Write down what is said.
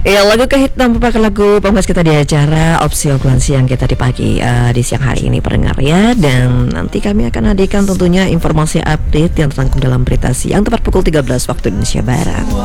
Ya, lagu kehitam merupakan lagu pembahasan kita di acara Opsi Obrolan Siang kita di pagi di siang hari ini pendengar ya. Dan nanti kami akan hadirkan tentunya informasi update yang terangkum dalam berita siang tepat pukul 13 waktu Indonesia Barat.